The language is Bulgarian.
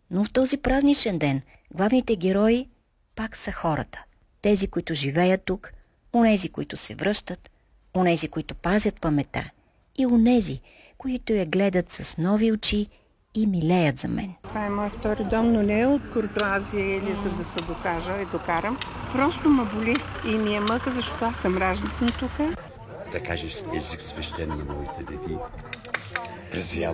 Но в този празничен ден главните герои пак са хората. Тези, които живеят тук, онези, които се връщат, онези, които пазят памета и онези, които я гледат с нови очи и милеят за мен. Това е моят втори дом, но не е от куртуазия или за да се докажа и докарам. Просто ме боли и ми е мъка, защото аз съм раждана тук. Да кажеш език свещен на моите деди. През